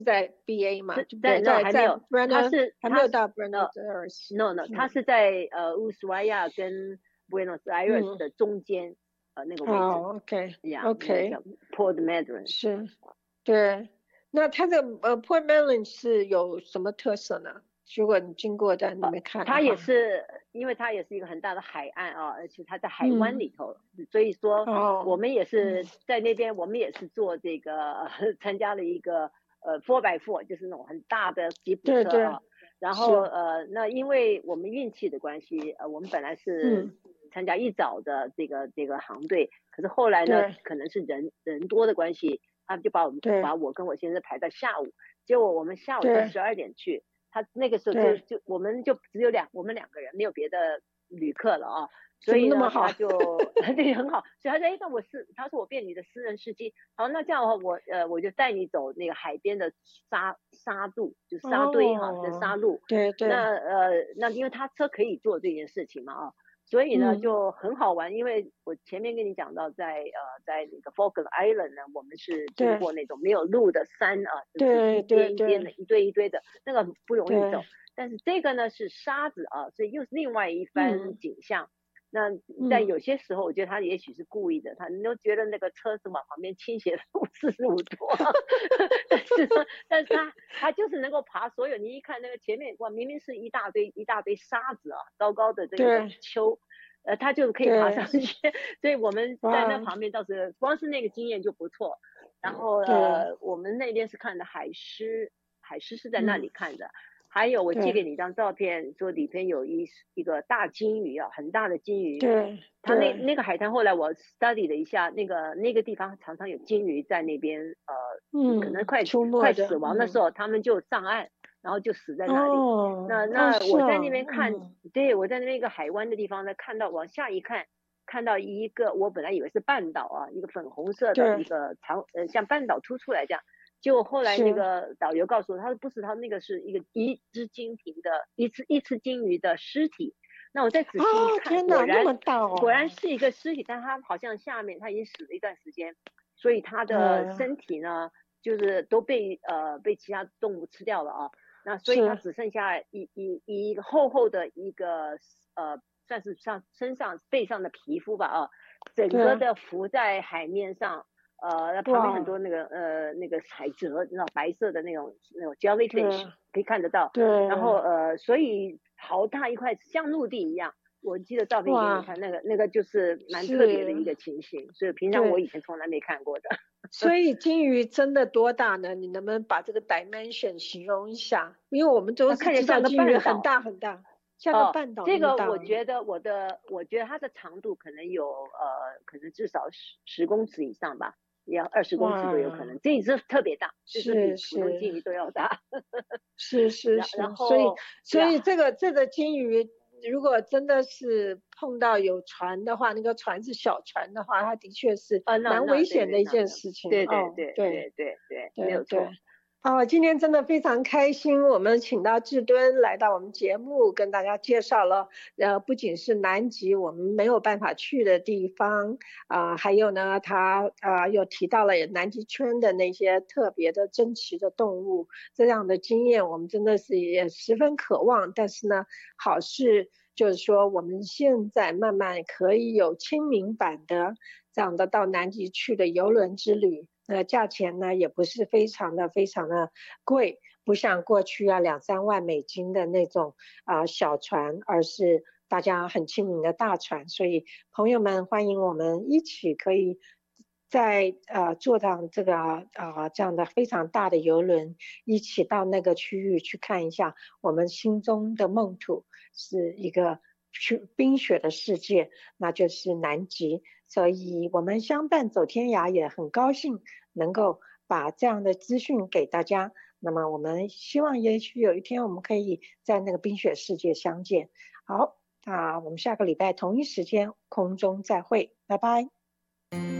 在 BA 嘛，对不在对？ no 还没有， 还没有到 Buenos Aires。no， 他是在乌斯怀亚跟 Buenos Aires 的中间那个位置。 OK 那叫 Port Madryn。 是，对。那它的Port Madryn 是有什么特色呢？如果你经过在那边看的话， 它也是，因为它也是一个很大的海岸啊，而且它在海湾里头，所以说我们也是在那边，我们也是做这个参加了一个4x4，就是那种很大的吉普车对啊。然后那因为我们运气的关系，我们本来是参加一早的这个航队，可是后来呢，可能是人多的关系，他们就把我跟我先生排到下午，结果我们下午才12点去。他那个时候就我们就只有我们2个人，没有别的旅客了啊，所以呢他就对很好，所以他说那他说我变你的私人司机，好，那这样的话我就带你走那个海边的沙路，就是沙堆的沙路。 对。 那因为他车可以做这件事情嘛啊。所以呢就很好玩，因为我前面跟你讲到在那个 Falkland Island 呢，我们是经过那种没有路的山啊，就是一边一边的一堆一堆的，那个不容易走。但是这个呢是沙子啊，所以又是另外一番景象。那在有些时候，我觉得他也许是故意的，他都觉得那个车子往旁边倾斜45度，但是他就是能够爬所有。你一看那个前面，哇，明明是一大堆沙子啊，高高的这个丘，他就可以爬上去。所以我们在那旁边倒是光是那个经验就不错。然后我们那边是看的海狮是在那里看的。还有我寄给你一张照片，说里边有一个大金鱼啊，很大的金鱼。它那个海滩后来我 study 了一下，那个地方常常有金鱼在那边，可能快死亡的时候，他们就上岸，然后就死在那里。那我在那边看，对，我在那边一个海湾的地方呢，往下一看，看到一个我本来以为是半岛啊，一个粉红色的一个像半岛凸出来这样。就后来那个导游告诉我，他说不是，他那个是一只金瓶的一只金鱼的尸体。那我再仔细一看，果然是一个尸体，但它好像下面它已经死了一段时间，所以它的身体呢，就是都被其他动物吃掉了啊。那所以它只剩下一个厚厚的一个算是像身上背上的皮肤吧啊，整个的浮在海面上。那旁边很多那个海蜇，那种白色的那种 jellyfish 可以看得到。然后所以好大一块，像陆地一样。我记得照片给你看，那个就是蛮特别的一个情形，所以平常我以前从来没看过的。 所以金鱼真的多大呢？你能不能把这个 dimension 形容一下？因为我们都是知道金鱼很大很大。像个半岛那么大。 这个我觉得它的长度可能有可能至少10公尺以上吧，要20公尺都有可能。这一只特别大，就是比普通金鱼都要大。 是。 然后所以这个金鱼如果真的是碰到有船的话，那个船是小船的话，它的确是蛮危险的一件事情。 对，没有错。 今天真的非常开心，我们请到志敦来到我们节目，跟大家介绍了不仅是南极我们没有办法去的地方还有呢他又提到了南极圈的那些特别的珍奇的动物，这样的经验我们真的是也十分渴望。但是呢，好事就是说我们现在慢慢可以有亲民版的这样的到南极去的邮轮之旅。价钱呢也不是非常的贵，不像过去2-3万美金的那种小船，而是大家很亲民的大船。所以朋友们，欢迎我们一起可以在坐上这个这样的非常大的邮轮，一起到那个区域去看一下我们心中的梦土，是一个冰雪的世界，那就是南极。所以我们相伴走天涯，也很高兴能够把这样的资讯给大家。那么我们希望也许有一天我们可以在那个冰雪世界相见。好，那我们下个礼拜同一时间空中再会，拜拜。